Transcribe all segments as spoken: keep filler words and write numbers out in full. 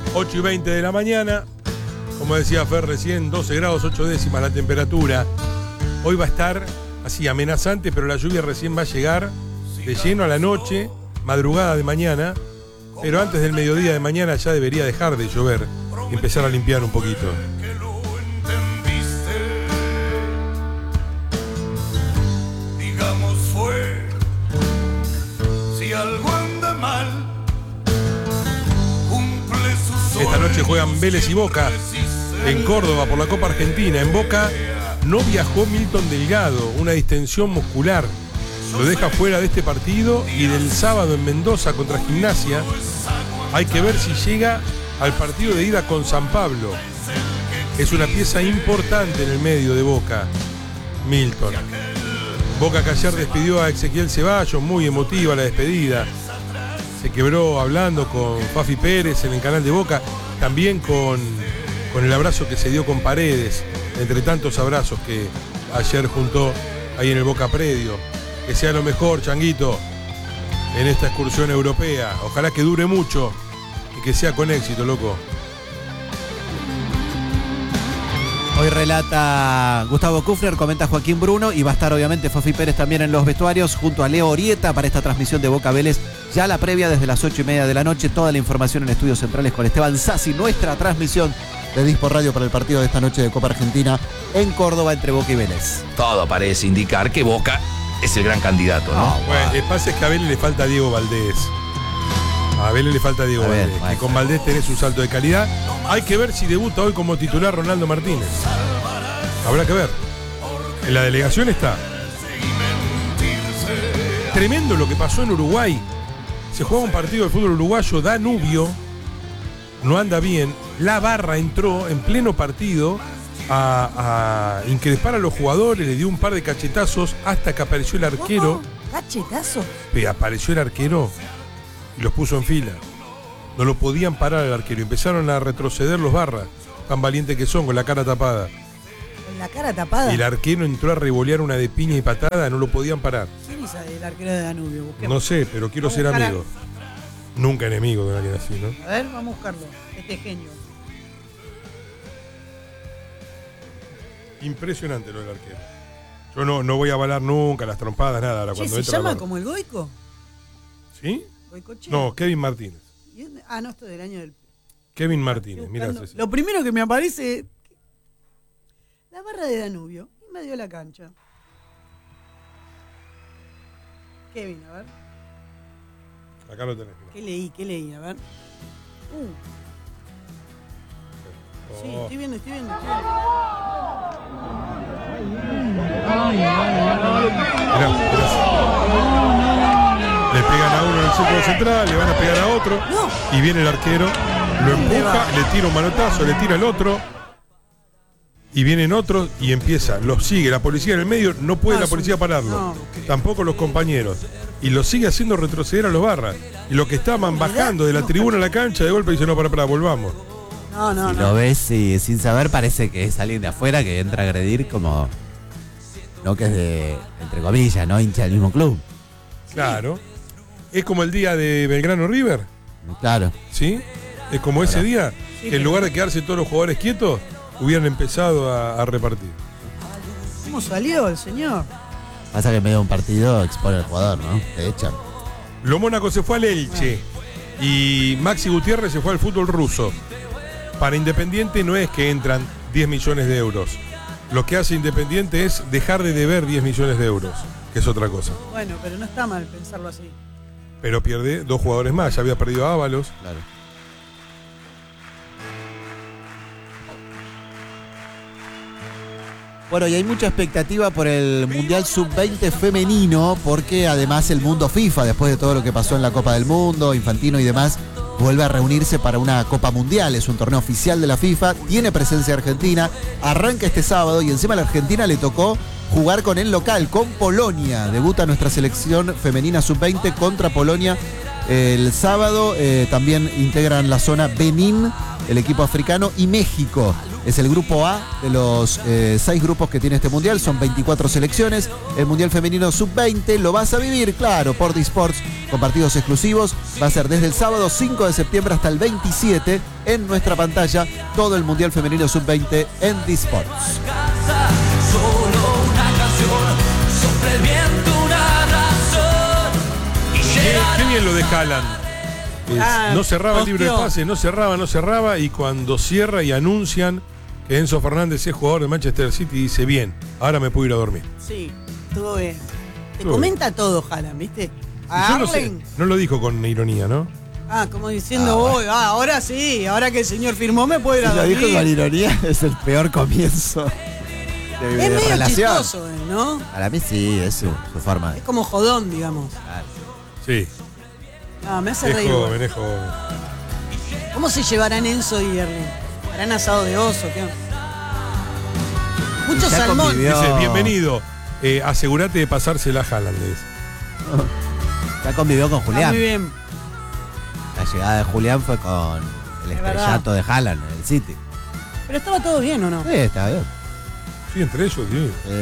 ocho y veinte de la mañana. Como decía Fer recién, doce grados ocho décimas la temperatura. Hoy va a estar así amenazante, pero la lluvia recién va a llegar de lleno a la noche, madrugada de mañana. Pero antes del mediodía de mañana ya debería dejar de llover y empezar a limpiar un poquito. Digamos fue, si algo anda mal, cumple sus Esta noche juegan Vélez y Boca en Córdoba por la Copa Argentina. En Boca no viajó Milton Delgado, una distensión muscular. Lo deja fuera de este partido y del sábado en Mendoza contra Gimnasia. Hay que ver si llega al partido de ida con San Pablo. Es una pieza importante en el medio de Boca, Milton. Boca que ayer despidió a Ezequiel Ceballos, muy emotiva la despedida. Se quebró hablando con Fafi Pérez en el canal de Boca, también con, con el abrazo que se dio con Paredes, entre tantos abrazos que ayer juntó ahí en el Boca Predio. Que sea lo mejor, Changuito, en esta excursión europea. Ojalá que dure mucho y que sea con éxito, loco. Hoy relata Gustavo Kufner, comenta Joaquín Bruno y va a estar obviamente Fafi Pérez también en los vestuarios junto a Leo Orieta para esta transmisión de Boca Vélez. Ya la previa desde las ocho y media de la noche. Toda la información en Estudios Centrales con Esteban Sassi. Nuestra transmisión de Dispor Radio para el partido de esta noche de Copa Argentina en Córdoba entre Boca y Vélez. Todo parece indicar que Boca es el gran candidato, ¿no? Oh, bueno, el pase es que a Vélez le falta Diego Valdés. A Vélez le falta Diego ver, Valdés. Y con Valdés tenés un salto de calidad. Hay que ver si debuta hoy como titular Ronaldo Martínez. Habrá que ver. En la delegación está. Tremendo lo que pasó en Uruguay. Se juega un partido de fútbol uruguayo, Danubio. No anda bien. La Barra entró en pleno partido a, a increpar a los jugadores, le dio un par de cachetazos hasta que apareció el arquero. ¿Cómo? ¿Cachetazo? Y apareció el arquero y los puso en fila. No lo podían parar al arquero. Empezaron a retroceder los Barras, tan valientes que son, con la cara tapada. ¿Con la cara tapada? Y el arquero entró a revolear una de piña y patada, no lo podían parar. ¿Quién es el arquero de Danubio? Busquemos. No sé, pero quiero ser Vamos a amigo. Nunca enemigo de alguien así, ¿no? A ver, vamos a buscarlo. Este genio. Impresionante lo del arquero. Yo no, no voy a avalar nunca las trompadas, nada. Ahora, Che, cuando ¿se entra llama la- como el Goico? ¿Sí? ¿Goicochea? No, Kevin Martínez. ¿Y dónde? Ah, no, esto es del año del... Kevin Estoy Martínez, mirá. buscando. ese. Lo primero que me aparece... La Barra de Danubio. Y me dio la cancha. Kevin, a ver. Acá lo tenés. mirá. ¿Qué leí? ¿Qué leí? A ver. Uh, sí, Oh. estoy viendo, estoy viendo. Estoy viendo. Mirá, mirá. Le pegan a uno en el círculo central, le van a pegar a otro. No. Y viene el arquero, lo empuja, le tira un manotazo, le tira el otro. Y vienen otros y empieza, los sigue. La policía en el medio, no puede Ah, la policía son- pararlo. no. Tampoco los compañeros. Y lo sigue haciendo retroceder a los Barras. Y los que estaban bajando de la tribuna a la cancha, de golpe dicen, no, para, para, volvamos. No, no, Si no. lo ves y sin saber, parece que es alguien de afuera que entra a agredir como. No que es de, entre comillas, ¿no? Hincha del mismo club. Claro. Es como el día de Belgrano River, Claro. ¿sí? Es como ese día, Sí, que en lugar de quedarse todos los jugadores quietos, hubieran empezado a, a repartir. ¿Cómo salió el señor? Pasa que en medio de un partido expone al jugador, ¿no? Te echan. Lo Mónaco se fue al Elche y Maxi Gutiérrez se fue al fútbol ruso. Para Independiente no es que entran diez millones de euros. Lo que hace Independiente es dejar de deber diez millones de euros, que es otra cosa. Bueno, pero no está mal pensarlo así. Pero pierde dos jugadores más, ya había perdido a Ábalos. Claro. Bueno, y hay mucha expectativa por el Mundial sub veinte femenino, porque además el mundo FIFA, después de todo lo que pasó en la Copa del Mundo, Infantino y demás, vuelve a reunirse para una Copa Mundial. Es un torneo oficial de la FIFA, tiene presencia argentina, arranca este sábado y encima a la Argentina le tocó jugar con el local, con Polonia. Debuta nuestra selección femenina sub veinte contra Polonia el sábado. Eh, también integran la zona Benín el equipo africano, y México. Es el grupo A de los eh, seis grupos que tiene este mundial. Son veinticuatro selecciones. El mundial femenino sub veinte lo vas a vivir, claro, por Disports, con partidos exclusivos. Va a ser desde el sábado cinco de septiembre hasta el veintisiete en nuestra pantalla. Todo el mundial femenino sub veinte en Disports. Solo una canción, sopla el viento una razón y Qué, llegará. qué bien lo de Haaland. Es- Ah, no cerraba el libro de posteó. pases, no cerraba, no cerraba, y cuando cierra y anuncian que Enzo Fernández es jugador de Manchester City, dice, bien, ahora me puedo ir a dormir. Sí, todo bien. Te Todo comenta todo, Haaland, ¿viste? Y A yo no sé, Arlen. no lo dijo con ironía, ¿no? Ah, como diciendo, voy, ah, ahora sí, ahora que el señor firmó me puedo ir a Si lo dormir. dijo con ironía, es el peor comienzo de, de Es medio relación. chistoso, eh, ¿no? Para mí sí, es su, su forma. Es como jodón, digamos. Sí, No, me hace es reír. joven, es joven. ¿Cómo se llevarán Enzo y Erling? ¿Harán asado de oso? ¿Qué onda? Mucho Ya salmón. convivió. Dice, bienvenido, eh, asegúrate de pasársela a Haaland. le dice. Ya convivió con Está Julián. muy bien. La llegada de Julián fue con el Es estrellato de Haaland en el City. Pero estaba todo bien, ¿o no? Sí, está bien. Sí, entre ellos, sí. Sí.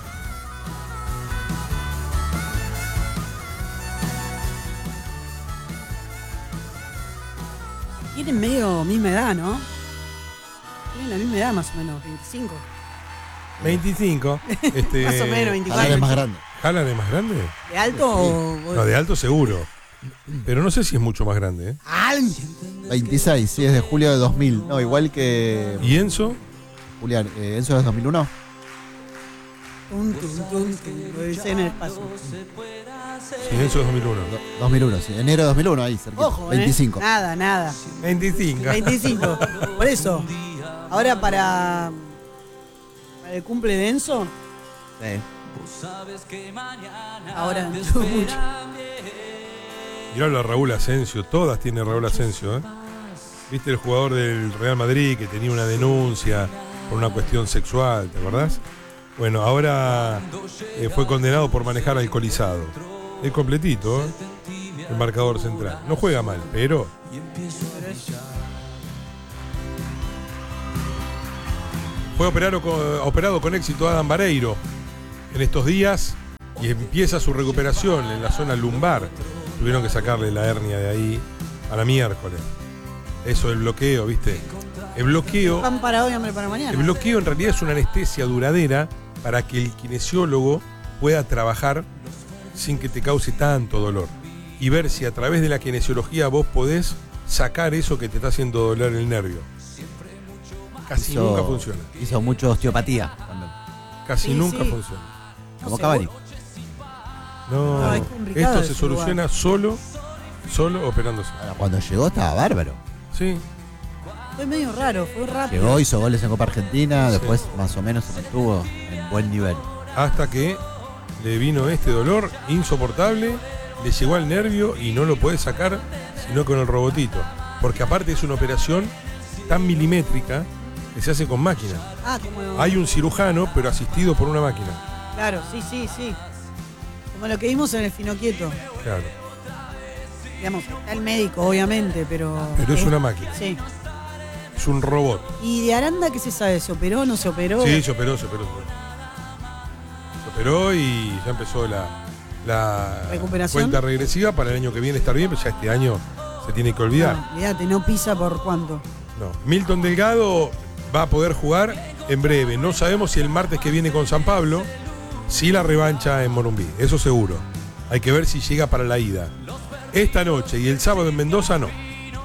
Tienen medio misma edad, ¿no? Tienen la misma edad más o menos, veinticinco. veinticinco. Este, Más o menos, Haaland veinticuatro. es más grande. ¿Haaland es más grande? ¿De alto o...? No, de alto seguro. Pero no sé si es mucho más grande. ¿eh? Al- veintiséis, sí, es de julio de dos mil. No, igual que ¿Y Enzo? Julián. Eh, ¿Enzo es dos mil uno? Tun, tun, tun, tun, lo dice en el espacio. Sí, Enzo es dos mil uno. dos mil uno, sí. Enero de dos mil uno, ahí, cerquita. Ojo, ¿eh? veinticinco. Nada, nada. veinticinco. veinticinco. Por eso. Ahora para... Para el cumple de Enzo, Sí. ahora dentro de mucho. Mirá la Raúl Asensio, todas tienen Raúl Asensio. ¿eh? ¿Viste el jugador del Real Madrid que tenía una denuncia por una cuestión sexual, ¿te acordás? Bueno, ahora eh, fue condenado por manejar alcoholizado. Es completito, ¿eh? El marcador central. No juega mal, pero... Fue operado con, operado con éxito Adam Vareiro en estos días y empieza su recuperación en la zona lumbar. Tuvieron que sacarle la hernia de ahí a la miércoles. Eso, el bloqueo, ¿viste? El bloqueo, Pan para hoy, hambre para mañana. el bloqueo en realidad es una anestesia duradera para que el kinesiólogo pueda trabajar sin que te cause tanto dolor y ver si a través de la kinesiología vos podés sacar eso que te está haciendo doler el nervio. Casi Hizo- nunca funciona. Hizo mucho osteopatía también. Casi Sí, nunca sí. funciona. Como sé, Cavani. No, No, es complicado esto se ese soluciona solo, solo operándose. Ahora, cuando llegó estaba bárbaro. Sí, Fue medio raro, fue rápido. Llegó, hizo goles en Copa Argentina, después más o menos se mantuvo en buen nivel. hasta que le vino este dolor insoportable, le llegó al nervio y no lo puede sacar sino con el robotito. Porque aparte es una operación tan milimétrica que se hace con máquina. Ah, como... Hay un cirujano, pero asistido por una máquina. Claro, sí, sí, sí. Como lo que vimos en el Finoquieto. Claro. Digamos, está el médico, obviamente, pero... Pero es una máquina. Sí. Es un robot. ¿Y de Aranda qué se sabe? ¿Se operó no se operó? Sí, se operó, se operó. Se operó, Se operó y ya empezó la, la ¿Recuperación? cuenta regresiva para el año que viene estar bien, pero ya este año se tiene que olvidar. No, olvídate, no pisa por cuánto. No. Milton Delgado va a poder jugar en breve. No sabemos si el martes que viene con San Pablo, si la revancha en Morumbí. Eso seguro. Hay que ver si llega para la ida. Esta noche y el sábado en Mendoza no.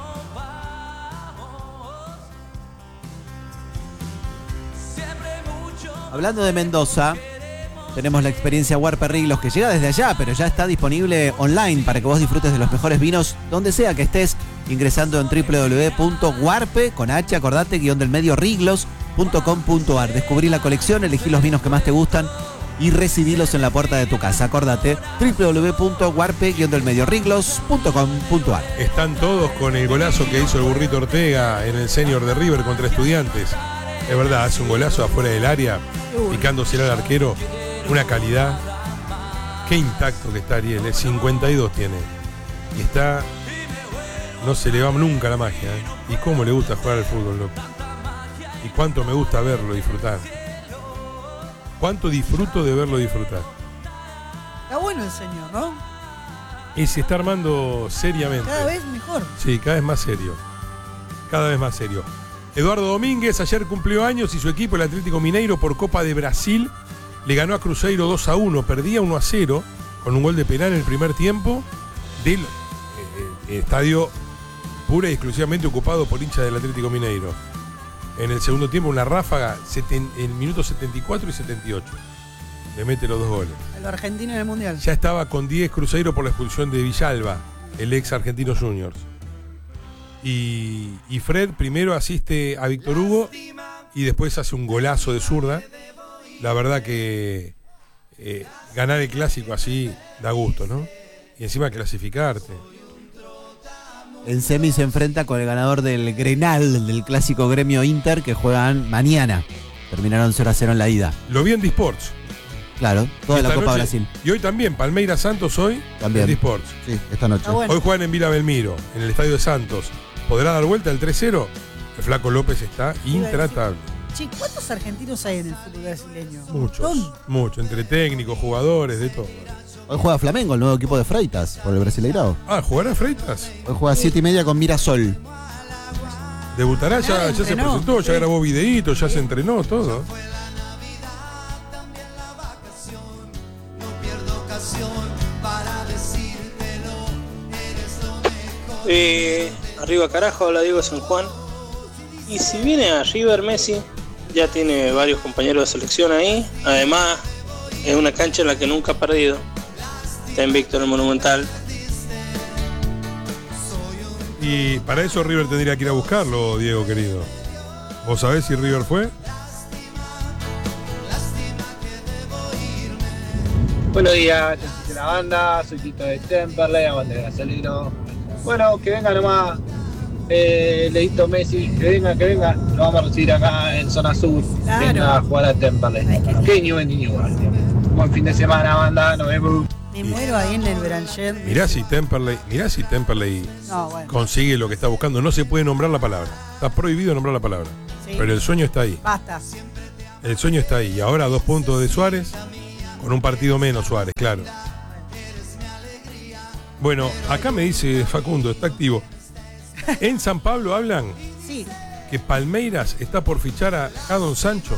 Hablando de Mendoza, tenemos la experiencia Warpe Riglos que llega desde allá, pero ya está disponible online para que vos disfrutes de los mejores vinos donde sea que estés, ingresando en w w w punto warpe, con H, acordate, guión del medio, riglos punto com punto a r. Descubrí la colección, elegí los vinos que más te gustan y recibilos en la puerta de tu casa. Acordate, w w w punto warpe, guión del medio, riglos punto com punto a r. Están todos con el golazo que hizo el Burrito Ortega en el senior de River contra Estudiantes. Es verdad, hace un golazo afuera del área, picándose al arquero. Una calidad. Qué intacto que está Ariel, ¿eh? cincuenta y dos tiene. Y está no se le va nunca la magia. ¿eh? Y cómo le gusta jugar al fútbol, loco. Y cuánto me gusta verlo disfrutar. Cuánto disfruto de verlo disfrutar. Está bueno el señor, ¿no? Y se está armando seriamente. Cada vez mejor. Sí, cada vez más serio. Cada vez más serio. Eduardo Domínguez ayer cumplió años y su equipo, el Atlético Mineiro, por Copa de Brasil, le ganó a Cruzeiro dos a uno. Perdía uno a cero con un gol de penal en el primer tiempo del eh, eh, estadio pura y exclusivamente ocupado por hinchas del Atlético Mineiro. En el segundo tiempo una ráfaga en el minuto setenta y cuatro y setenta y ocho. Le mete los dos goles. El argentino en el Mundial. Ya estaba con diez Cruzeiro por la expulsión de Villalba, el ex Argentinos Juniors. Y, y Fred primero asiste a Víctor Hugo y después hace un golazo de zurda. La verdad que eh, ganar el clásico así da gusto, ¿no? Y encima clasificarte. En semi se enfrenta con el ganador del Grenal, del clásico Gremio Inter, que juegan mañana. Terminaron cero a cero en la ida. Lo vi en D-Sports. Claro, toda Y la esta Copa noche- Brasil. Y hoy también, Palmeiras Santos hoy También. en D-Sports. Sí, esta noche. Está bueno. Hoy juegan en Vila Belmiro, en el estadio de Santos. ¿Podrá dar vuelta el tres cero? El Flaco López está intratable. Che, ¿cuántos argentinos hay en el fútbol brasileño? Un Muchos, montón. muchos, entre técnicos, jugadores, de todo. Hoy juega Flamengo, el nuevo equipo de Freitas, por el Brasileirao. Ah, ¿jugará Freitas? Hoy juega a siete y media con Mirasol. Debutará, ya, Ah, ya se entrenó. presentó, ya Sí. grabó videitos, ya se entrenó, todo. Eh, arriba carajo, habla Diego San Juan. Y si viene a River Messi, ya tiene varios compañeros de selección ahí. Además, es una cancha en la que nunca ha perdido. Está invicto en el Monumental. Y para eso River tendría que ir a buscarlo, Diego querido. ¿Vos sabés si River fue? Buenos días, de la banda, soy Tito de Temperley, aguante de gasolino. Bueno, que venga nomás, eh, Leito Messi, que venga, que venga, lo vamos a recibir acá en zona sur, Claro. venga a jugar a Temperley. Que ni buen ni igual. Buen fin de semana, banda, nos vemos. Me muero ahí en el Beranger. Mirá si Temperley, mirá si Temperley No, bueno. consigue lo que está buscando. No se puede nombrar la palabra. Está prohibido nombrar la palabra. Sí. Pero el sueño está ahí. Basta. El sueño está ahí. Y ahora dos puntos de Suárez, con un partido menos Suárez, claro. Bueno, acá me dice Facundo, está activo. En San Pablo hablan Sí. que Palmeiras está por fichar a Jadon Sancho.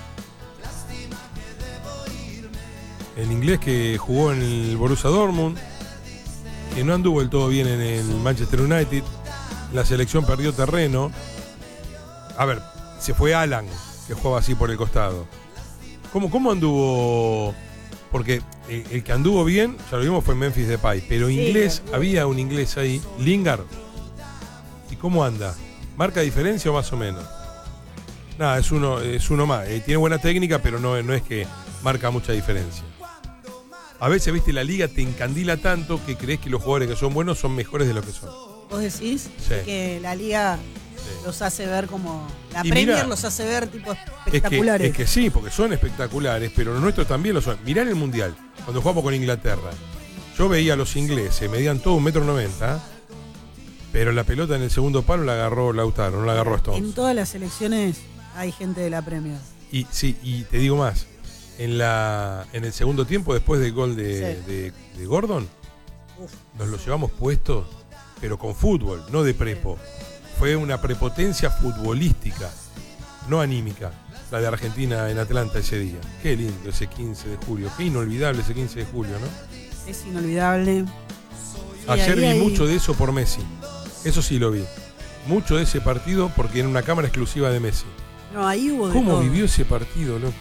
El inglés que jugó en el Borussia Dortmund, que no anduvo del todo bien en el Manchester United. La selección perdió terreno. A ver, se fue Alan, que jugaba así por el costado. ¿Cómo, cómo anduvo? Porque el, el que anduvo bien, ya lo vimos, fue Memphis Depay. Pero Sí, inglés, anduvo. había un inglés ahí, Lingard. ¿Y cómo anda? ¿Marca diferencia o más o menos? Nada, es uno, es uno más. Eh, tiene buena técnica, pero no, no es que marca mucha diferencia. A veces, viste, la liga te encandila tanto que crees que los jugadores que son buenos son mejores de lo que son. ¿Vos decís? Sí. Que la liga los hace ver como... La Y Premier mirá, los hace ver tipo Es que, espectaculares. es que sí, porque son espectaculares, pero los nuestros también lo son. Mirá en el Mundial, cuando jugamos con Inglaterra. Yo veía a los ingleses, medían todo un metro noventa, pero la pelota en el segundo palo la agarró Lautaro, no la agarró En Stones. todas las selecciones hay gente de la Premier. Y sí, y te digo más, en la en el segundo tiempo, después del gol de, Sí. de- de Gordon, Uf. nos lo llevamos puestos, pero con fútbol, no de prepo. Fue una prepotencia futbolística, no anímica, la de Argentina en Atlanta ese día. Qué lindo ese quince de julio, qué inolvidable ese quince de julio, ¿no? Es inolvidable. Sí, Ayer ahí vi hay- mucho de eso por Messi, eso sí lo vi. Mucho de ese partido porque en una cámara exclusiva de Messi. No, ahí hubo de ¿Cómo todo. vivió ese partido, loco?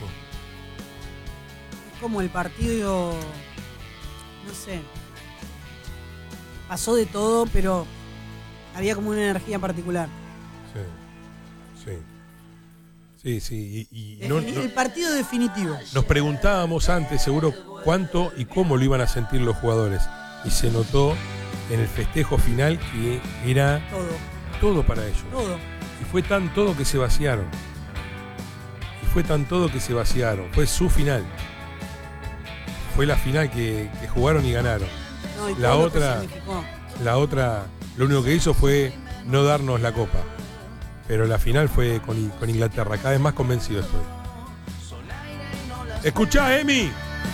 Es como el partido, no sé, pasó de todo, pero había como una energía particular. Sí, sí. Sí, sí, y, y no- Defini- no- el partido definitivo. nos preguntábamos antes seguro cuánto y cómo lo iban a sentir los jugadores. Y se notó en el festejo final que era Todo, todo para ellos. todo. Y fue tan todo que se vaciaron. Y fue tan todo que se vaciaron. Fue su final. Fue la final que, que jugaron y ganaron. No, y La todo lo que otra- significó. La otra, lo único que hizo fue no darnos la copa. Pero la final fue con, con Inglaterra. Cada vez más convencido estoy. Escuchá, Emi.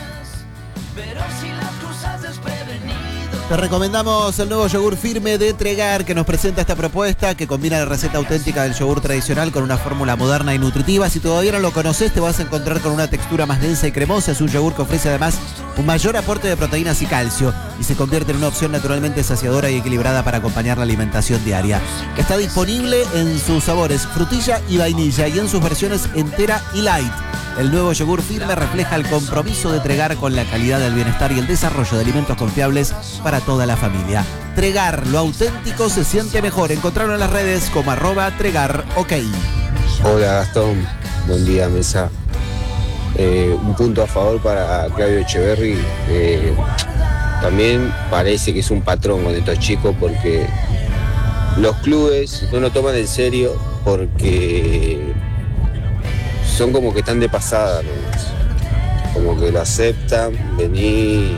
Te recomendamos el nuevo yogur firme de Tregar, que nos presenta esta propuesta que combina la receta auténtica del yogur tradicional con una fórmula moderna y nutritiva. Si todavía no lo conoces, te vas a encontrar con una textura más densa y cremosa. Es un yogur que ofrece además un mayor aporte de proteínas y calcio y se convierte en una opción naturalmente saciadora y equilibrada para acompañar la alimentación diaria. Está disponible en sus sabores frutilla y vainilla y en sus versiones entera y light. El nuevo yogur firme refleja el compromiso de Tregar con la calidad del bienestar y el desarrollo de alimentos confiables para toda la familia. Tregar, lo auténtico se siente mejor. Encontrarlo en las redes como arroba Tregar, ok. Hola Gastón, buen día mesa. Eh, un punto a favor para Claudio Echeverri. Eh, también parece que es un patrón con estos chicos porque los clubes no lo toman en serio porque son como que están de pasada, ¿no? Como que lo aceptan, vení,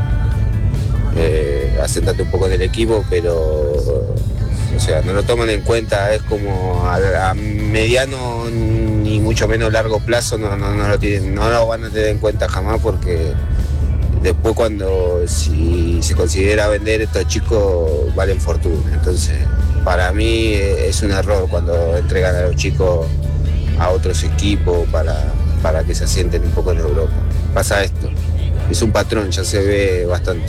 eh, asentate un poco en el equipo, pero o sea, no lo toman en cuenta, es como a, a mediano ni mucho menos largo plazo no, no, no, lo tienen, no lo van a tener en cuenta jamás porque después cuando si se considera vender estos chicos valen fortuna. Entonces para mí es un error cuando entregan a los chicos a otros equipos para, para que se asienten un poco en Europa. Pasa esto, es un patrón, ya se ve bastante.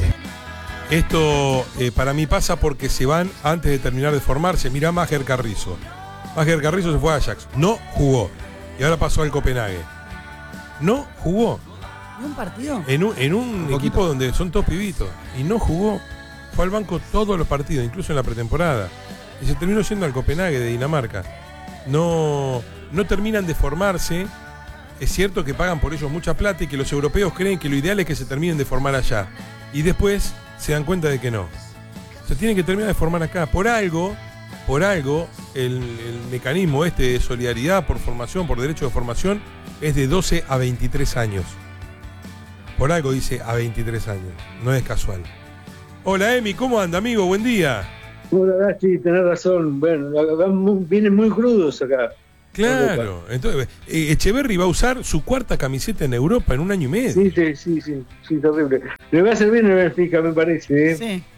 Esto eh, para mí pasa porque se van antes de terminar de formarse. Mirá Maher Carrizo. Maher Carrizo se fue a Ajax, no jugó. Y ahora pasó al Copenhague. No jugó. ¿En un partido? En un, en un equipo donde son todos pibitos. Y no jugó. Fue al banco todos los partidos, incluso en la pretemporada. Y se terminó yendo al Copenhague de Dinamarca. No... No terminan de formarse. Es cierto que pagan por ellos mucha plata y que los europeos creen que lo ideal es que se terminen de formar allá. Y después se dan cuenta de que no. Se tienen que terminar de formar acá. Por algo, por algo, el, el mecanismo este de solidaridad por formación, por derecho de formación, es de doce a veintitrés años. Por algo dice a veintitrés años. No es casual. Hola Emi, ¿cómo anda, amigo? Buen día. Hola Gachi, tenés razón. Bueno, vienen muy crudos acá. Claro, entonces eh, Echeverri va a usar su cuarta camiseta en Europa en un año y medio. Sí, sí, sí, sí, sí, terrible. Le va a hacer bien el Benfica, me parece. ¿eh? Sí.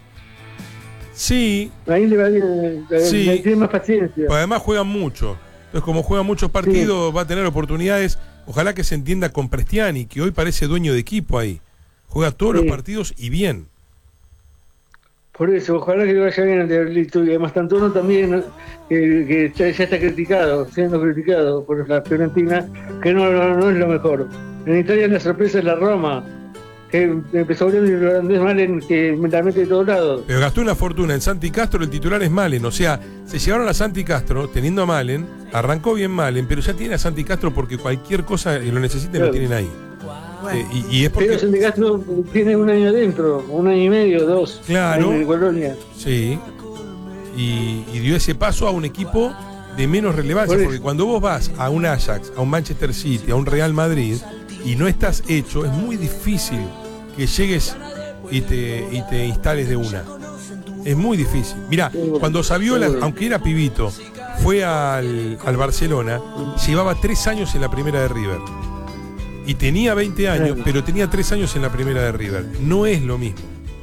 Sí. Ahí le va bien, Sí. le tiene más paciencia. Pues además juegan mucho. Entonces, como juegan muchos partidos, sí, va a tener oportunidades. Ojalá que se entienda con Prestiani, que hoy parece dueño de equipo ahí. Juega todos sí. los partidos y bien. Por eso, ojalá que le vaya bien al Diablito. Y además Tantono también, eh, que ya está criticado, siendo criticado por la Fiorentina, que no, no, no es lo mejor. En Italia la sorpresa es la Roma, que empezó a abrir el holandés Malen, que la mete de todos lados. Pero gastó una fortuna. En Santi Castro el titular es Malen. O sea, se llevaron a Santi Castro teniendo a Malen. Arrancó bien Malen, pero ya tiene a Santi Castro porque cualquier cosa que lo necesiten claro. lo tienen ahí. Bueno. Eh, y, y es porque... Pero Santi Castro tiene un año adentro, un año y medio, dos. Claro. En Colonia. Sí. Y, y dio ese paso a un equipo de menos relevancia. Por porque cuando vos vas a un Ajax, a un Manchester City, a un Real Madrid y no estás hecho, es muy difícil que llegues y te, y te instales de una. Es muy difícil. Mirá, cuando Saviola, aunque era pibito, fue al, al Barcelona, llevaba tres años en la primera de River. Y tenía veinte años, pero tenía tres años en la primera de River. No es lo mismo.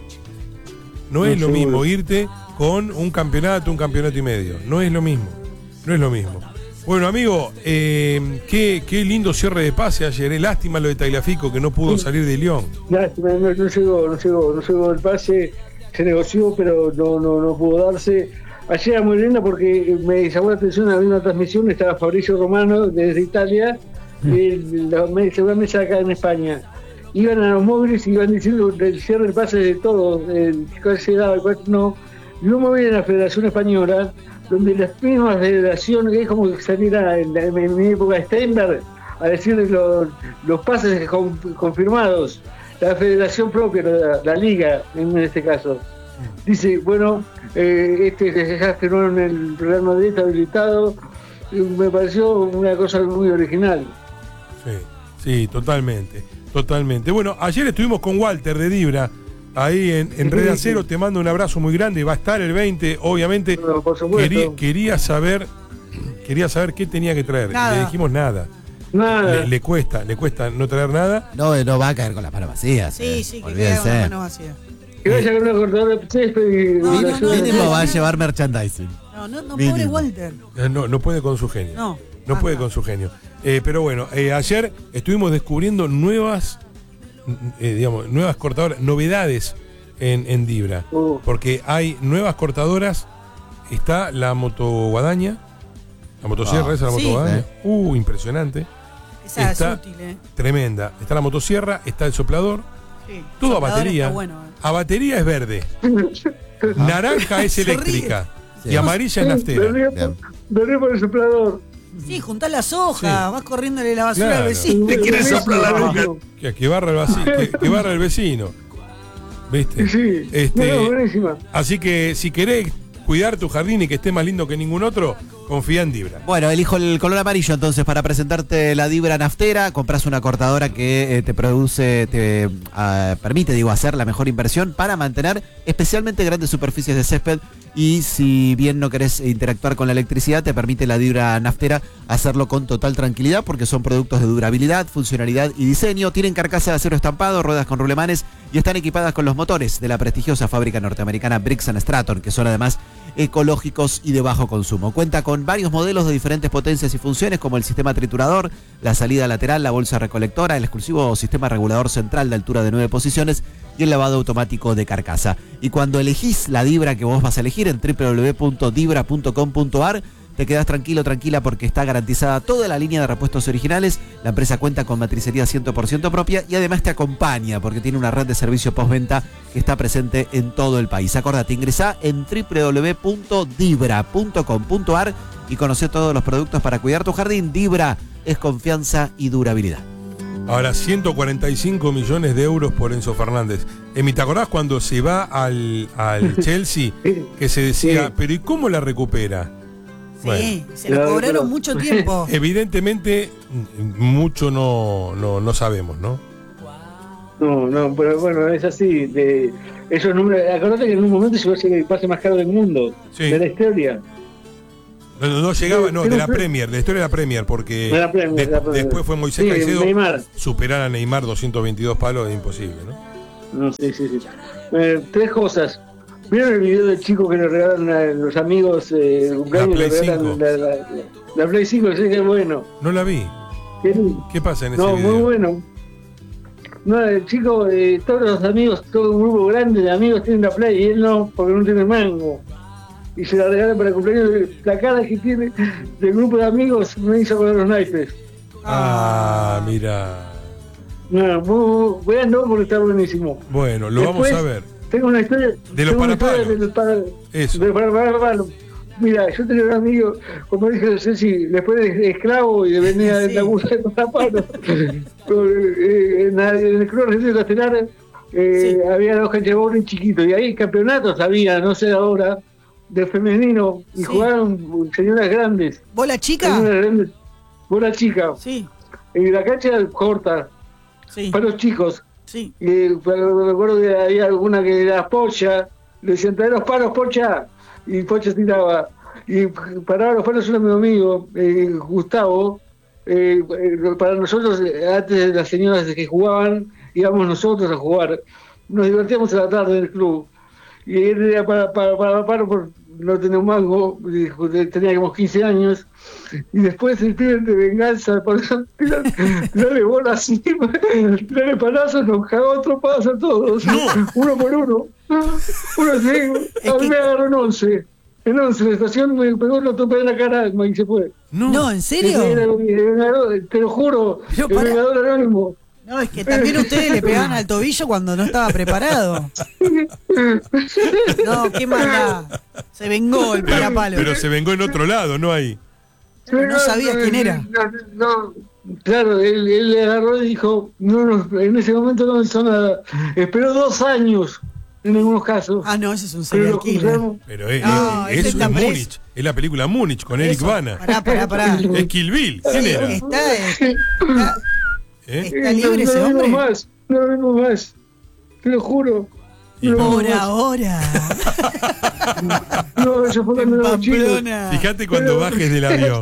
No es lo mismo irte con un campeonato, un campeonato y medio. No es lo mismo. No es lo mismo. Bueno, amigo, eh, qué, qué lindo cierre de pase ayer. Eh. Lástima lo de Tagliafico, que no pudo salir de Lyon. Lástima, no, no llegó, no llegó, no llegó el pase. Se negoció, pero no, no, no pudo darse. Ayer era muy linda porque me llamó la atención, había una transmisión, estaba Fabricio Romano desde Italia, y la, la mesa acá en España. Iban a los móviles y iban diciendo el cierre del pase de todo, el cuál se daba, el cuál no. Yo me voy a la Federación Española, donde las mismas federaciones, que es como que saliera en, en, en mi época Steinberg, a decirles los, los pases con, confirmados. La federación propia, la, la liga en este caso, dice, bueno, eh, este ya firmó en el Real Madrid, está habilitado. Me pareció una cosa muy original. Sí, sí, totalmente, totalmente. Bueno, ayer estuvimos con Walter de Dibra, ahí en, en Red Acero. Te mando un abrazo muy grande. Va a estar el veinte, obviamente. No, por supuesto. Quería, quería saber quería saber qué tenía que traer. Nada. Le dijimos nada. Nada. Le, le cuesta, le cuesta no traer nada. No, no va a caer con las manos vacías. Sí, eh. sí, que Olvídense. queda con las manos vacías. Que vaya con una cortadora de césped y... No, no, no, Mínimo no, va a no. llevar merchandising. No, no, no, Mínimo. pobre Walter. Eh, No, no puede con su genio. No. No Ah, puede no. con su genio. Eh, pero bueno, eh, ayer estuvimos descubriendo nuevas, eh, digamos, nuevas cortadoras, novedades en, en Dibra. Uh. Porque hay nuevas cortadoras. Está la motoguadaña. La motosierra Ah, esa, la sí. motoguadaña. Uh, impresionante. Esa Está es útil, ¿eh? Tremenda. Está la motosierra, está el soplador. Sí. Todo a Soplador batería. está bueno, ¿eh? A batería es verde. Naranja es Se ríe. eléctrica. Sí. Y amarilla es Me naftera. río Bien. por- me río por el soplador. Sí, juntás las hojas, Sí. vas corriéndole la basura Claro. al vecino. Te quiere soplar la nuca. Que, que barra el vecino. Que, que barra el vecino. ¿Viste? Sí, Este, no, buenísima. Así que si querés cuidar tu jardín y que esté más lindo que ningún otro, confía en Dibra. Bueno, elijo el color amarillo entonces para presentarte la Dibra naftera. Compras una cortadora que eh, te produce, te ah, permite, digo, hacer la mejor inversión para mantener especialmente grandes superficies de césped. Y si bien no querés interactuar con la electricidad, te permite la Dibra naftera hacerlo con total tranquilidad porque son productos de durabilidad, funcionalidad y diseño. Tienen carcasa de acero estampado, ruedas con rulemanes y están equipadas con los motores de la prestigiosa fábrica norteamericana Briggs and Stratton, que son además ecológicos y de bajo consumo. Cuenta con varios modelos de diferentes potencias y funciones como el sistema triturador, la salida lateral, la bolsa recolectora, el exclusivo sistema regulador central de altura de nueve posiciones y el lavado automático de carcasa. Y cuando elegís la Dibra que vos vas a elegir en doble u doble u doble u punto dibra punto com punto a r, te quedás tranquilo, tranquila, porque está garantizada toda la línea de repuestos originales. La empresa cuenta con matricería cien por ciento propia y además te acompaña porque tiene una red de servicio postventa que está presente en todo el país. Acordate, ingresá en doble u doble u doble u punto dibra punto com punto a r y conoce todos los productos para cuidar tu jardín. Dibra es confianza y durabilidad. Ahora, ciento cuarenta y cinco millones de euros por Enzo Fernández. Emi, ¿te acordás cuando se va al, al Chelsea? Que se decía, Sí. pero ¿y cómo la recupera? Sí, Bueno. se lo Claro, cobraron pero- mucho tiempo. Evidentemente, mm, mucho no, no, no sabemos, ¿no? No, no, pero bueno, es así. De esos números, acordate que en un momento se va a ser el pase más caro del mundo, Sí. de la historia. No, no, no llegaba, no, Sí, de la sí. Premier, de la historia de la Premier, porque De la Premier, de- de la Premier. después fue Moisés Sí, Caicedo. Neymar. Superar a Neymar doscientos veintidós palos es imposible, ¿no? No, sí, sí, sí. Eh, tres cosas. ¿Vieron el video del chico que le regalan a los amigos eh, el cumpleaños? La Play le regalan cinco. La, la, la- la Play cinco, sí, que bueno. No la vi. ¿Qué, ¿Qué pasa en ese no, video? muy bueno. No, el chico, eh, todos los amigos, todo un grupo grande de amigos tienen la Play y él no, porque no tiene mango. Y se la regalan para el cumpleaños. La cara que tiene del grupo de amigos me hizo con los naipes. Ah, mira. No, muy bueno porque está buenísimo. Bueno, lo Después, vamos a ver. Tengo una historia. De los tengo una historia parapalos. de los para- Eso. de los parapalos. Mira, yo tenía un amigo, como dije, Ceci, después de esclavo y de venir a Sí. la búsqueda de parapalos. eh, en, la- en el Club Argentino de Castelar eh, Sí. había dos canchas de bowling chiquitos y ahí campeonatos había, no sé ahora, de femenino y Sí. jugaron señoras grandes. ¿Bola chica? Señoras grandes, bola chica. Sí, Y la cancha corta, sí, para los chicos. sí. Y pero me acuerdo que había alguna que era Pocha, le decían, trae los palos, Pocha, y Pocha tiraba. Y paraba los palos un amigo mío, eh, Gustavo. Eh, eh, para nosotros, eh, antes de las señoras que jugaban, íbamos nosotros a jugar. Nos divertíamos a la tarde en el club. Y él era para, para, para, para, por no tener un mango, y teníamos quince años. Y después el pibe de venganza, por eso tirar- tirarle bolas así, tirarle palazos, nos cagó tropadas a todos, uno por uno. Uno así, a mí me agarró en once. En once, la estación me pegó, lo topé en la cara y se fue. No. No, ¿en serio? Era el vengador, te lo juro, Pero el para- vengador anónimo. No, es que también ustedes le pegaban al tobillo cuando no estaba preparado. No, qué maldad. Se vengó el Pero, parapalo. pero se vengó en otro lado, no ahí. No sabía quién era. No, no, claro, él, él le agarró y dijo, no, no, en ese momento no hizo nada. Esperó dos años en algunos casos. Ah, no, ese es un pero serial lo killer. cruzamos. Pero es, No, es- ese es está preso. Múnich. Es la película Múnich con Eric Eso, Bana. Pará, pará, pará. Es Kill Bill. ¿Quién Sí, era? está, está, ¿Eh? está libre ese no, no hombre. vimos más, no lo vimos más. Te lo juro. Y No, Por no, ahora. No, eso fue En cuando era chico. Pamplona. fíjate cuando bajes del avión.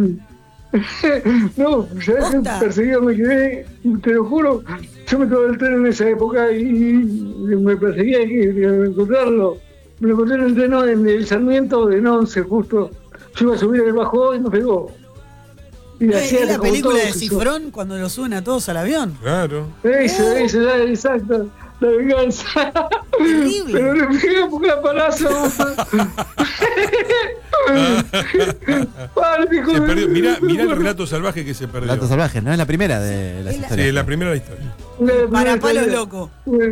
No, ¿sabes qué Posta. perseguido me quedé? Te lo juro, yo me quedé el tren en esa época y me perseguía que encontrarlo. Me lo encontré en el tren en el Sarmiento de Once, justo. Yo iba a subir el bajo y me pegó. Y ¿Es hacía la como película todos de esos. Cifrón cuando lo suben a todos al avión? Claro. Eso, eso, la- exacto. La venganza. Terrible. Pero le pegué porque la palazo. Vale, hijo Se de- perdió. Mirá, mirá el relato salvaje que se perdió. Relatos salvajes, ¿no? Es la primera de las Es la- historias. Sí, la primera de la historia. La- Para la- palos la- loco.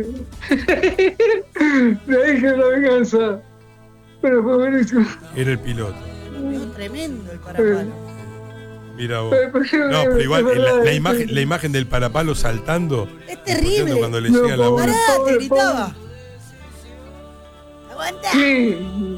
Le dije la venganza. Pero fue buenísimo. Era el piloto. Pegó tremendo el parapalo. Mira vos. Pero- pero- No, pero igual es en la, verdad, la es- imagen, la imagen del parapalo saltando. Es terrible. escuchando Cuando le No, llega la pobre. voz. Pará, te Pobre, gritaba. ¡Aguanta! Sí.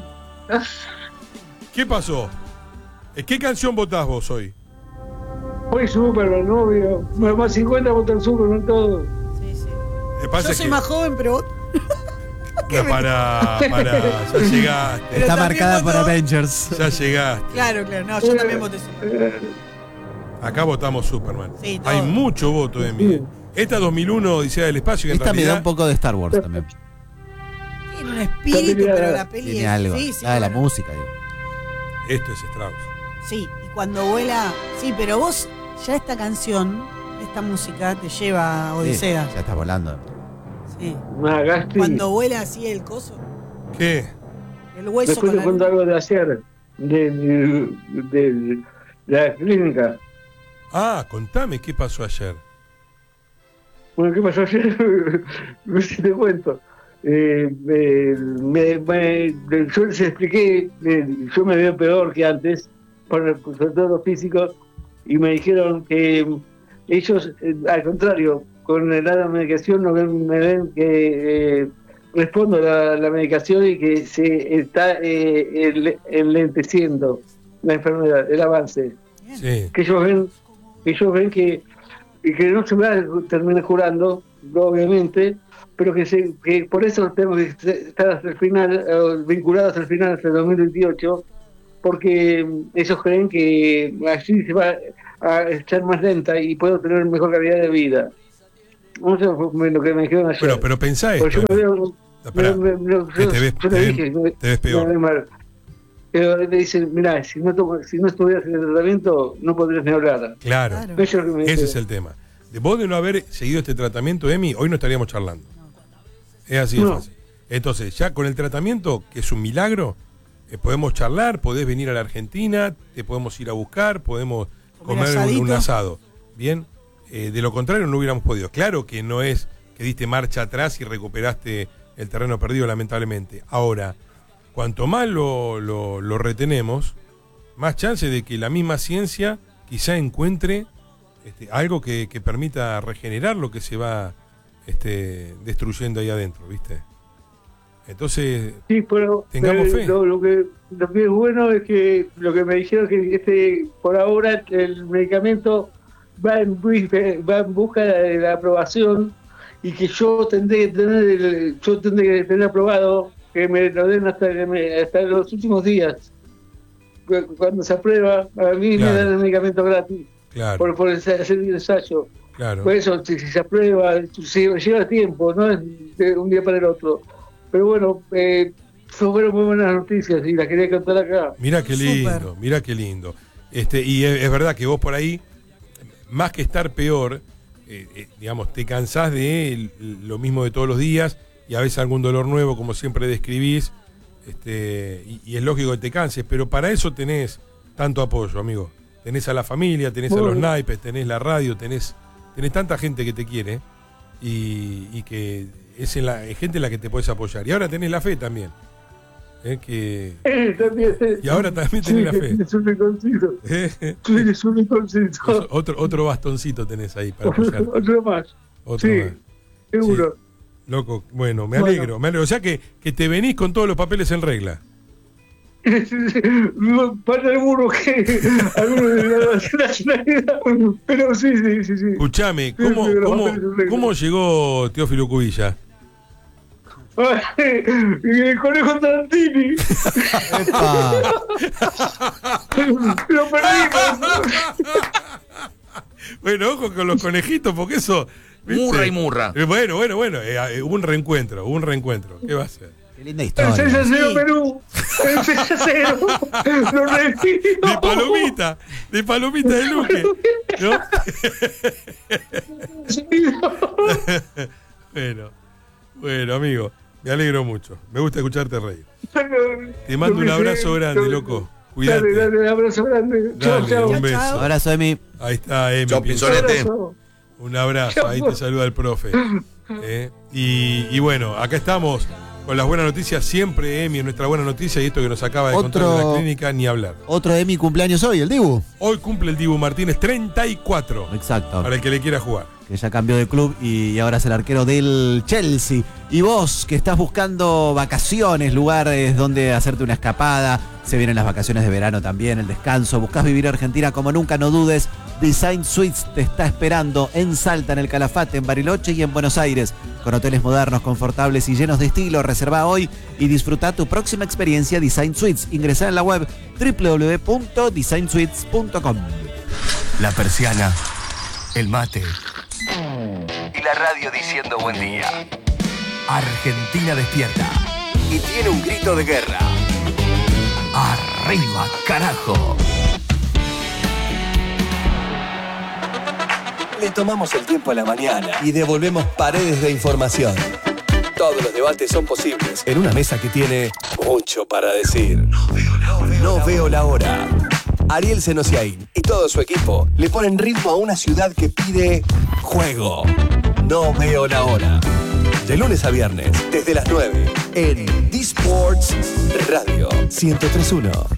¿Qué pasó? ¿Qué canción votás vos hoy? Fue súper el novio. Más cincuenta votan súper, no todo. Sí, sí. Me pasa Yo soy que- más joven, pero vos. No, para, para, ya llegaste. Pero Está también marcada por votó- Avengers. Ya llegaste. Claro, claro. No, yo también voté Superman. Acá votamos Superman. Sí, todo. Hay mucho voto, Emi. Esta dos mil uno, Odisea del Espacio, que en Esta me da realidad un poco de Star Wars también. Tiene un espíritu, pero la peli Tiene es. algo. Sí, sí, Ah, la bueno. música, digo. esto es Strauss. Sí, y cuando vuela. Sí, pero vos, ya esta canción, esta música, te lleva a Sí, Odisea. ya está volando. Sí. Ah, Gasti. Cuando vuela así el coso, ¿Qué? el hueso Después con te la cuento luna. algo de ayer. De, de, de la clínica. Ah, contame qué pasó ayer. Bueno, ¿qué pasó ayer? No sé si te cuento. Eh, eh, me, me- yo les expliqué, eh, yo me veo peor que antes, por, sobre todo lo físico, y me dijeron que ellos, eh, al contrario, con la medicación no ven, me ven que eh, respondo a la, la medicación y que se está eh, el- enlenteciendo la enfermedad, el avance. Sí. Que ellos ven, que ellos ven que, y que no se va a terminar curando, obviamente, pero que, se, que por eso tenemos que estar hasta el final, eh, vinculados hasta el final, hasta el dos mil veintiocho, porque ellos creen que así se va a echar más lenta y puedo tener mejor calidad de vida. No sé lo que me dijeron ayer. Pero, pero pensá esto. Porque yo me veo, Esperá, me- me- me- que yo- te ves- yo le te dije, ves- te ves peor. me ve mal. Pero le dicen, mirá, si no, tomo- si no estuvieras en el tratamiento, no podrías ni hablar. Claro. Claro. Eso es lo que me Ese dijeron. es el tema. De vos de no haber seguido este tratamiento, Emi, hoy no estaríamos charlando. Es así de No. fácil. Entonces, ya con el tratamiento, que es un milagro, eh, podemos charlar, podés venir a la Argentina, te podemos ir a buscar, podemos Comer comer un, asadito. un asado. Bien, Eh, de lo contrario no hubiéramos podido. Claro que no es que diste marcha atrás y recuperaste el terreno perdido, lamentablemente. Ahora, cuanto más lo, lo, lo retenemos, más chance de que la misma ciencia quizá encuentre este, algo que, que permita regenerar lo que se va este, destruyendo ahí adentro, ¿viste? Entonces, Sí, pero Tengamos eh, fe. Lo, lo que, lo que es bueno es que lo que me dijeron es que este, por ahora el medicamento va en, bus- va en busca de la aprobación y que yo tendré que tener el- yo tendré que tener aprobado que me lo den hasta, que me- hasta los últimos días. Cu- Cuando se aprueba, a mí Claro. me dan el medicamento gratis claro, por, por ese- hacer el ensayo. claro. Por eso, si, si se aprueba, si lleva tiempo, no es de un día para el otro. Pero bueno, eh, fueron muy buenas noticias y las quería contar acá. Mira qué lindo, Súper. mira qué lindo. Este, y es, es verdad que vos por ahí, más que estar peor, eh, eh, digamos, te cansás de el- lo mismo de todos los días y a veces algún dolor nuevo, como siempre describís, este, y, y es lógico que te canses, pero para eso tenés tanto apoyo, amigo. Tenés a la familia, tenés a los Bueno. naipes, tenés la radio, tenés, tenés tanta gente que te quiere y, y que es, en la, es gente en la que te puedes apoyar. Y ahora tenés la fe también. eh, que, Eh, también, eh, y ahora también sí, tenés la fe. Es un reconcito. Eh, Sí, es un reconcito. otro, otro bastoncito tenés ahí para apoyar. Otro más. Otro Sí, más. seguro. Loco, bueno, me Bueno. alegro, me alegro. O sea que, que te venís con todos los papeles en regla. Para algunos que algunos de la nacionalidad, pero sí, sí, sí, sí. Escuchame, Sí, ¿cómo, sí, los cómo, papeles en regla. cómo llegó Teófilo Cubilla? Y el conejo Tarantini. Epa. Lo perdimos. Bueno, ojo con los conejitos, porque eso. ¿viste? Murra y murra. Eh, Bueno, bueno, bueno. eh, hubo un reencuentro, hubo un reencuentro. ¿Qué va a ser? Qué linda El historia. seis a cero Perú. El seis a cero. Lo repito. De palomita, de palomita de Luque. ¿No? bueno, bueno, amigo, me alegro mucho. Me gusta escucharte reír. Te mando un abrazo grande, loco. Cuídate. Dale, dale, un abrazo grande. Chao, Dale, chao. un beso. Abrazo, Emi. Ahí está, Emi. Chau, Pinzonete. Un abrazo, ahí te saluda el profe. ¿Eh? Y, y bueno, acá estamos con las buenas noticias, siempre Emi, nuestra buena noticia, y esto que nos acaba de Otro- contar de la clínica, ni hablar. Otro Emi cumpleaños hoy, el Dibu. Hoy cumple el Dibu Martínez treinta y cuatro, Exacto. para el que le quiera jugar. Que ya cambió de club y ahora es el arquero del Chelsea. Y vos, que estás buscando vacaciones, lugares donde hacerte una escapada, se vienen las vacaciones de verano también, el descanso, buscás vivir Argentina como nunca, no dudes, Design Suites te está esperando en Salta, en el Calafate, en Bariloche y en Buenos Aires, con hoteles modernos, confortables y llenos de estilo. Reserva hoy y disfruta tu próxima experiencia Design Suites. Ingresá en la web doble u doble u doble u punto design suites punto com. La persiana, el mate y la radio diciendo buen día. Argentina despierta y tiene un grito de guerra. ¡Arriba, carajo! Le tomamos el tiempo a la mañana y devolvemos paredes de información. Todos los debates son posibles en una mesa que tiene mucho para decir. No veo la hora. No veo la hora. Ariel Senosiaín y todo su equipo le ponen ritmo a una ciudad que pide juego. No veo la hora. De lunes a viernes, desde las nueve, en D-Sports Radio ciento tres punto uno.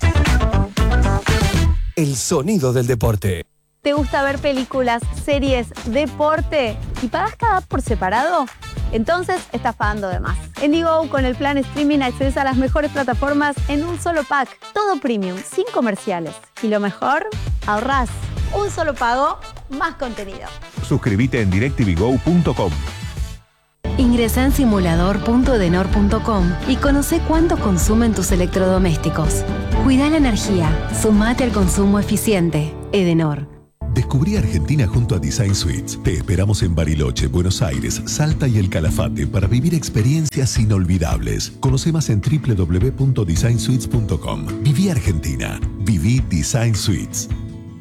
El sonido del deporte. ¿Te gusta ver películas, series, deporte y pagas cada por separado? Entonces estás pagando de más. En Digo, con el plan streaming accedes a las mejores plataformas en un solo pack. Todo premium, sin comerciales. Y lo mejor, ahorrás. Un solo pago, más contenido. Suscríbete en directv go punto com. Ingresa en simulador punto edenor punto com y conoce cuánto consumen tus electrodomésticos. Cuida la energía, sumate al consumo eficiente. Edenor. Descubrí Argentina junto a Design Suites. Te esperamos en Bariloche, Buenos Aires, Salta y El Calafate para vivir experiencias inolvidables. Conoce más en doble u doble u doble u punto design suites punto com. Viví Argentina. Viví Design Suites.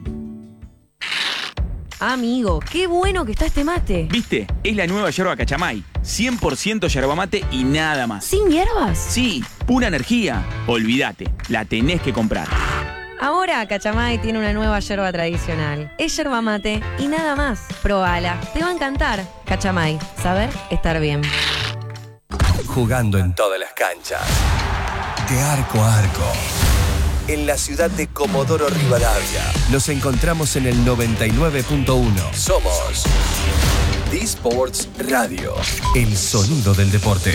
Amigo, qué bueno que está este mate. ¿Viste? Es la nueva yerba Cachamay. cien por ciento yerba mate y nada más. ¿Sin hierbas? Sí, pura energía. Olvídate, la tenés que comprar. Ahora Cachamay tiene una nueva yerba tradicional. Es yerba mate y nada más. Probala, te va a encantar. Cachamay, saber estar bien. Jugando en todas las canchas. De arco a arco. En la ciudad de Comodoro Rivadavia. Nos encontramos en el noventa y nueve punto uno. Somos D-Sports Radio. El sonido del deporte.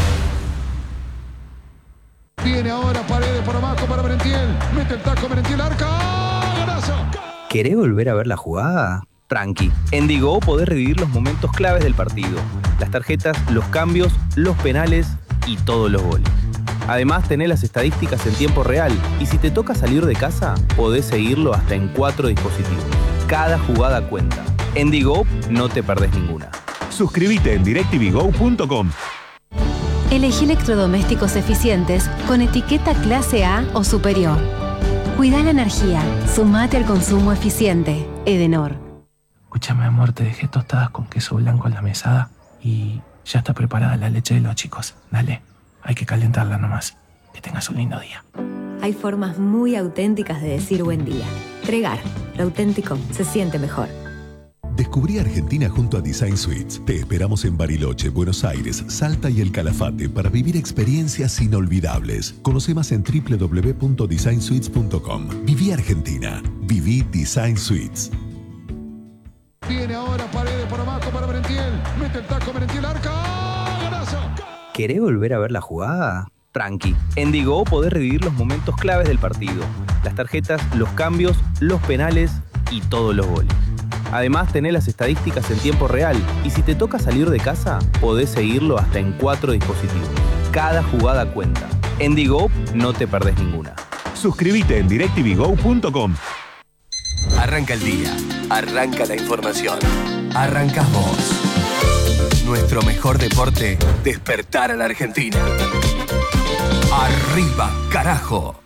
Viene ahora Paredes por abajo para Merentiel. Mete el taco Merentiel, arca. ¡Golazo! ¿Querés volver a ver la jugada? Tranqui. En Digo podés revivir los momentos claves del partido. Las tarjetas, los cambios, los penales y todos los goles. Además, tenés las estadísticas en tiempo real. Y si te toca salir de casa, podés seguirlo hasta en cuatro dispositivos. Cada jugada cuenta. En Digo no te perdés ninguna. Suscríbete en directv go punto com. Elegí electrodomésticos eficientes con etiqueta clase A o superior. Cuida la energía, sumate al consumo eficiente. Edenor. Escúchame, amor, te dejé tostadas con queso blanco en la mesada y ya está preparada la leche de los chicos. Dale, hay que calentarla nomás. Que tengas un lindo día. Hay formas muy auténticas de decir buen día. Tregar, lo auténtico se siente mejor. Descubrí Argentina junto a Design Suites. Te esperamos en Bariloche, Buenos Aires, Salta y El Calafate para vivir experiencias inolvidables. Conoce más en doble u doble u doble u punto design suites punto com. Viví Argentina. Viví Design Suites. Viene ahora Paredes por abajo para Merentiel. Mete el taco Merentiel, arca. ¡Golazo! ¿Querés volver a ver la jugada? Tranqui. En Digo podés revivir los momentos claves del partido. Las tarjetas, los cambios, los penales y todos los goles. Además, tenés las estadísticas en tiempo real y si te toca salir de casa, podés seguirlo hasta en cuatro dispositivos. Cada jugada cuenta. En Digo no te perdés ninguna. Suscríbete en directv go punto com. Arranca el día, arranca la información, arrancas vos. Nuestro mejor deporte, despertar a la Argentina. Arriba, carajo.